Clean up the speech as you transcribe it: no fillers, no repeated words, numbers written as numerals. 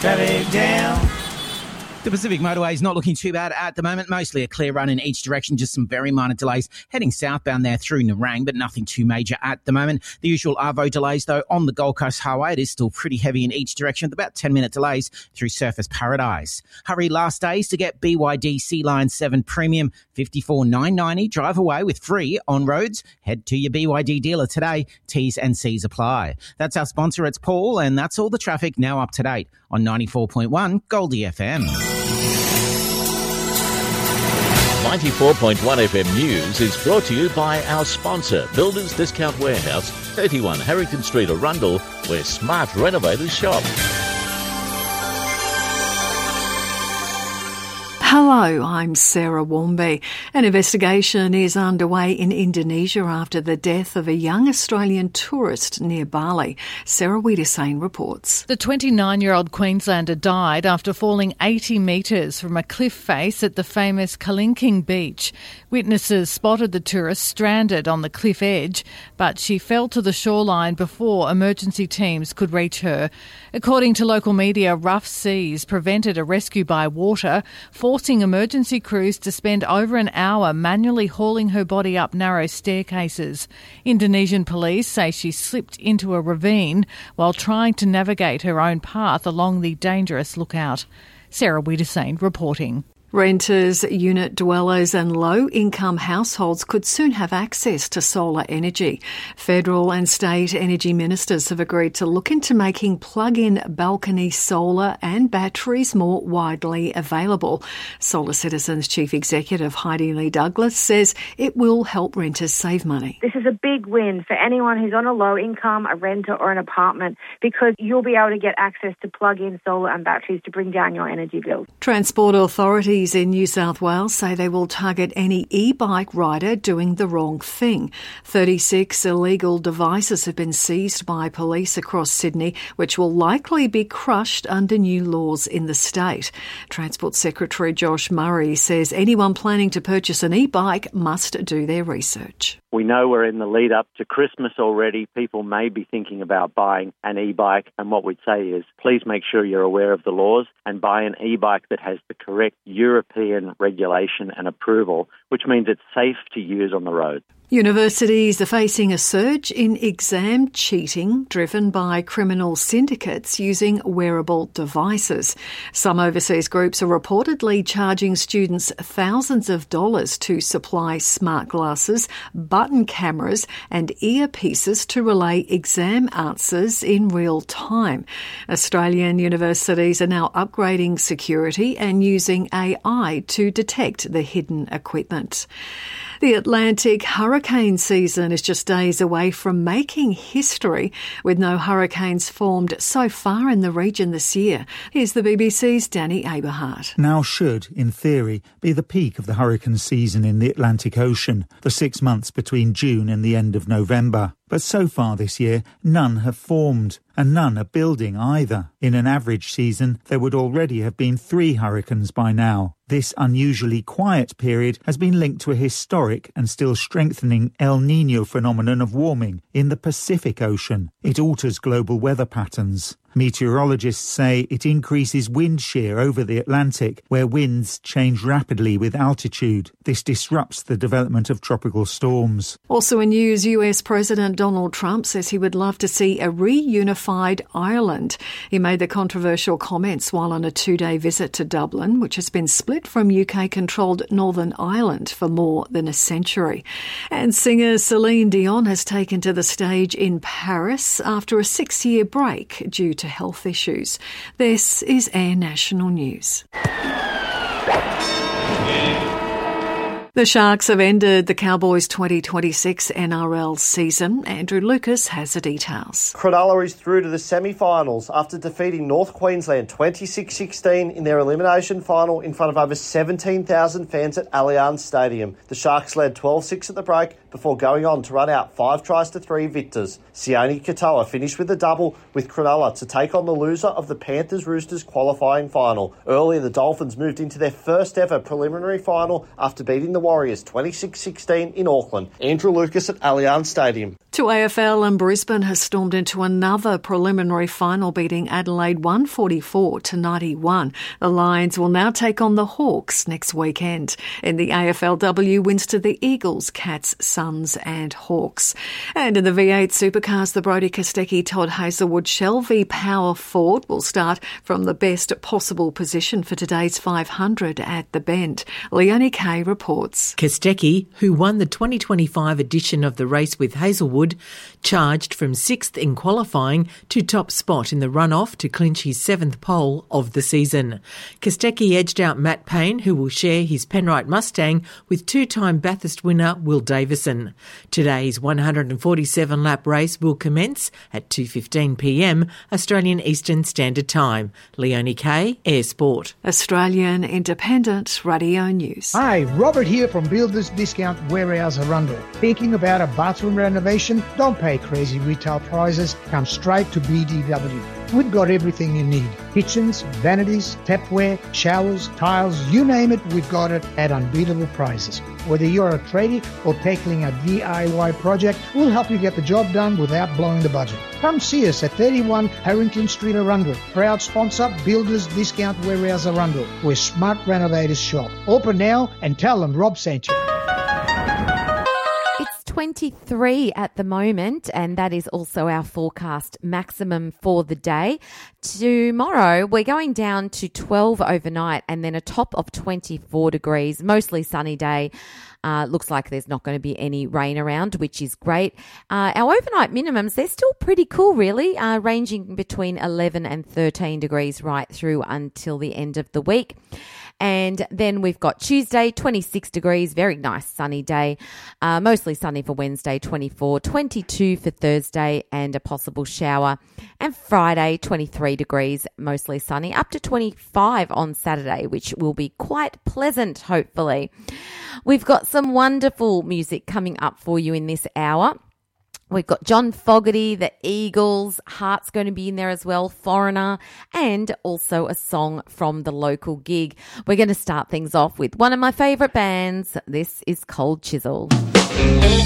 Traffic jam. The Pacific Motorway is not looking too bad at the moment. Mostly a clear run in each direction, just some very minor delays heading southbound there through Nerang, but nothing too major at the moment. The usual Arvo delays, though, on the Gold Coast Highway. It is still pretty heavy in each direction, with about 10-minute delays through Surfers Paradise. Hurry last days to get BYD Sea Line 7 Premium, $54,990. Drive away with free on roads. Head to your BYD dealer today. T's and C's apply. That's our sponsor, it's Paul, and that's all the traffic now up to date on 94.1 Goldie FM. 94.1 FM News is brought to you by our sponsor, Builders Discount Warehouse, 31 Harrington Street, Arundel, where smart renovators shop. Hello, I'm Sarah Warmby. An investigation is underway in Indonesia after the death of a young Australian tourist near Bali. Sarah Wiedersane reports. The 29-year-old Queenslander died after falling 80 metres from a cliff face at the famous Kelingking beach. Witnesses spotted the tourist stranded on the cliff edge, but she fell to the shoreline before emergency teams could reach her. According to local media, rough seas prevented a rescue by water, forcing emergency crews to spend over an hour manually hauling her body up narrow staircases. Indonesian police say she slipped into a ravine while trying to navigate her own path along the dangerous lookout. Sarah Wiedersane reporting. Renters, unit dwellers and low-income households could soon have access to solar energy. Federal and state energy ministers have agreed to look into making plug-in balcony solar and batteries more widely available. Solar Citizens Chief Executive Heidi Lee Douglas says it will help renters save money. This is a big win for anyone who's on a low income, a renter or an apartment, because you'll be able to get access to plug-in solar and batteries to bring down your energy bills. Transport authorities in New South Wales say they will target any e-bike rider doing the wrong thing. 36 illegal devices have been seized by police across Sydney, which will likely be crushed under new laws in the state. Transport Secretary Josh Murray says anyone planning to purchase an e-bike must do their research. We know we're in the lead up to Christmas already. People may be thinking about buying an e-bike, and what we'd say is please make sure you're aware of the laws and buy an e-bike that has the correct European regulation and approval, which means it's safe to use on the road. Universities are facing a surge in exam cheating driven by criminal syndicates using wearable devices. Some overseas groups are reportedly charging students thousands of dollars to supply smart glasses, button cameras and earpieces to relay exam answers in real time. Australian universities are now upgrading security and using AI to detect the hidden equipment. The Atlantic hurricane season is just days away from making history, with no hurricanes formed so far in the region this year. Here's the BBC's Danny Aberhart. Now should, in theory, be the peak of the hurricane season in the Atlantic Ocean, the 6 months between June and the end of November. But so far this year, none have formed, and none are building either. In an average season, there would already have been 3 hurricanes by now. This unusually quiet period has been linked to a historic and still strengthening El Niño phenomenon of warming in the Pacific Ocean. It alters global weather patterns. Meteorologists say it increases wind shear over the Atlantic, where winds change rapidly with altitude. This disrupts the development of tropical storms. Also in news, US President Donald Trump says he would love to see a reunified Ireland. He made the controversial comments while on a 2-day visit to Dublin, which has been split from UK-controlled Northern Ireland for more than a century. And singer Celine Dion has taken to the stage in Paris after a 6-year break due to health issues. This is Air National News. The Sharks have ended the Cowboys' 2026 NRL season. Andrew Lucas has the details. Cronulla is through to the semi-finals after defeating North Queensland 26-16 in their elimination final in front of over 17,000 fans at Allianz Stadium. The Sharks led 12-6 at the break before going on to run out 5-3 victors. Sione Katoa finished with a double, with Cronulla to take on the loser of the Panthers-Roosters qualifying final. Earlier, the Dolphins moved into their first ever preliminary final after beating the Warriors 26-16 in Auckland. Andrew Lucas at Allianz Stadium. To AFL, and Brisbane has stormed into another preliminary final, beating Adelaide 144-91. The Lions will now take on the Hawks next weekend. In the AFLW, wins to the Eagles, Cats, Suns and Hawks. And in the V8 Supercars, the Brodie Kostecki Todd Hazelwood Shelby Power Ford will start from the best possible position for today's 500 at the Bend. Leonie Kay reports. Kostecki, who won the 2025 edition of the race with Hazelwood, charged from 6th in qualifying to top spot in the runoff to clinch his 7th pole of the season. Kostecki edged out Matt Payne, who will share his Penrite Mustang with two-time Bathurst winner Will Davison. Today's 147-lap race will commence at 2:15pm Australian Eastern Standard Time. Leonie Kay, Air Sport. Australian Independent Radio News. Hi, Robert here from Builders Discount Warehouse Arundel. Thinking about a bathroom renovation? Don't pay crazy retail prices. Come straight to BDW. We've got everything you need. Kitchens, vanities, tapware, showers, tiles, you name it, we've got it at unbeatable prices. Whether you're a tradie or tackling a DIY project, we'll help you get the job done without blowing the budget. Come see us at 31 Harrington Street, Arundel. Proud sponsor, Builders Discount Warehouse Arundel, where smart renovators shop. Open now and tell them Rob sent you. 23 at the moment, and that is also our forecast maximum for the day. Tomorrow we're going down to 12 overnight and then a top of 24 degrees, mostly sunny day. Looks like there's not going to be any rain around, which is great. Our overnight minimums, they're still pretty cool, really, ranging between 11 and 13 degrees right through until the end of the week. And then we've got Tuesday, 26 degrees, very nice sunny day. Mostly sunny for Wednesday, 24, 22 for Thursday and a possible shower. And Friday, 23 degrees, mostly sunny, up to 25 on Saturday, which will be quite pleasant, hopefully. We've got some wonderful music coming up for you in this hour. We've got John Fogerty, the Eagles, Heart's going to be in there as well, Foreigner, and also a song from the local gig. We're going to start things off with one of my favourite bands. This is Cold Chisel.